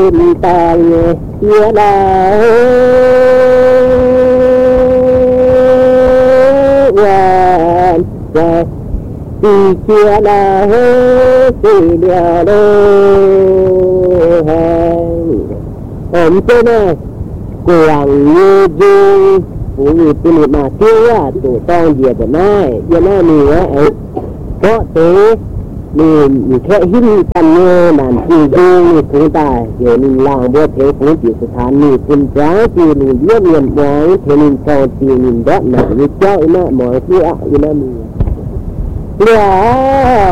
tin tài chia đào hoàn và thì chia đào thì điều đô hàng ổn thế này quảng như dung phụ nữ tin mà tiêu à tụ tông gì vậy này giờ này mình ấy có thế mìnhแค่หิ้นกันเนี่ยมันที่ดูนี่ผู้ตายเดี๋ยวนี้ล่างบัวเทผู้จิตสถานนี่คุณจ้าที่นี่เยี่ยมเยี่ยมมองเทนินเจ้าที่นี่ดอกหนานี่เจ้าอีน่ะหมอที่อ่ะอีน่ะมีเหลือ